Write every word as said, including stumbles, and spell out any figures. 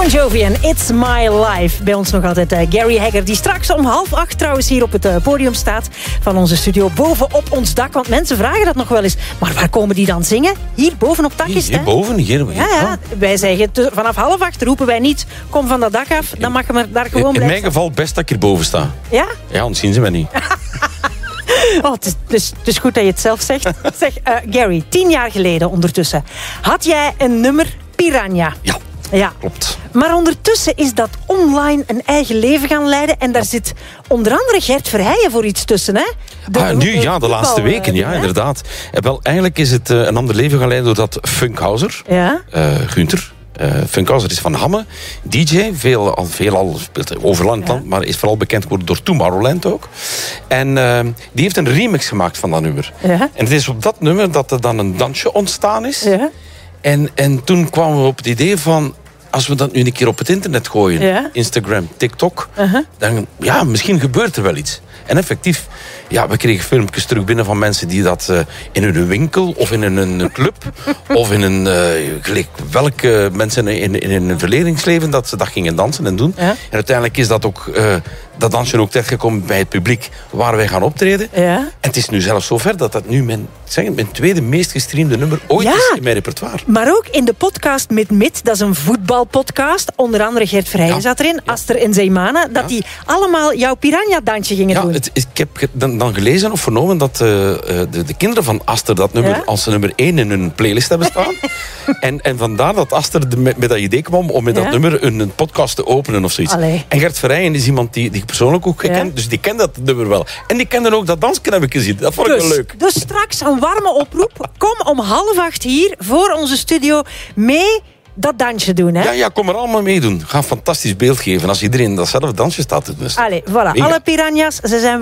Bon Jovi en It's My Life. Bij ons nog altijd uh, Gary Hegger, die straks om half acht trouwens hier op het uh, podium staat van onze studio boven op ons dak. Want mensen vragen dat nog wel eens. Maar waar komen die dan zingen? Hier boven op dak is het, Hier boven? Hier, hier. Ja, ja. Wij zeggen, te, vanaf half acht roepen wij niet, kom van dat dak af. Dan mag je maar daar gewoon in, in mijn staan. geval best dat ik hierboven sta. Ja? Ja, anders zien ze mij niet. Oh, het, is, het, is, het is goed dat je het zelf zegt. Zeg, uh, Gary, tien jaar geleden ondertussen had jij een nummer Piranha. Ja. Ja, klopt. Maar ondertussen is dat online een eigen leven gaan leiden. En daar zit onder andere Gert Verheijen voor iets tussen, hè? De, ah, nu, ja, de laatste voetbal, weken, ja, hè? inderdaad. En wel, eigenlijk is het uh, een ander leven gaan leiden door dat Funkhauser, ja? uh, Gunther. Uh, Funkhauser is van Hamme, D J, veel al, veel al speelt overal in het land, maar is vooral bekend geworden door Tomorrowland ook. En uh, die heeft een remix gemaakt van dat nummer. Ja? En het is op dat nummer dat er dan een dansje ontstaan is. Ja? En, en toen kwamen we op het idee van, als we dat nu een keer op het internet gooien, ja? Instagram, TikTok, uh-huh. dan ja, misschien gebeurt er wel iets. En effectief, ja, we kregen filmpjes terug binnen van mensen die dat uh, in hun winkel of in een club of in een, uh, gelijk welke mensen in, in hun verledingsleven dat ze dat gingen dansen en doen. Ja? En uiteindelijk is dat ook, uh, dat dansje ook terechtgekomen bij het publiek waar wij gaan optreden. Ja? En het is nu zelfs zover dat dat nu mijn, zeg, mijn tweede meest gestreamde nummer ooit ja, is in mijn repertoire. Maar ook in de podcast met Mit, dat is een voetbalpodcast. Onder andere Gert Verheijen ja. zat erin, ja. Aster en Zeymana, dat ja. die allemaal jouw Piranha-dansje gingen ja, doen. Het, ik heb dan, dan gelezen of vernomen dat uh, de, de kinderen van Aster dat nummer ja? als nummer één in hun playlist hebben staan. en, en vandaar dat Aster de, met, met dat idee kwam om met ja? dat nummer een, een podcast te openen of zoiets. Allee. En Gert Verheijen is iemand die, die ik persoonlijk ook gekend, ja? dus die kent dat nummer wel. En die kende ook dat dansje, heb ik gezien. Dat vond dus, ik wel leuk. Dus straks een warme oproep. Kom om half acht hier voor onze studio mee dat dansje doen, hè? Ja, ja, kom er allemaal meedoen. Ga een fantastisch beeld geven als iedereen datzelfde dansje staat te doen. Allee, voilà. Mega. Alle piranha's, ze zijn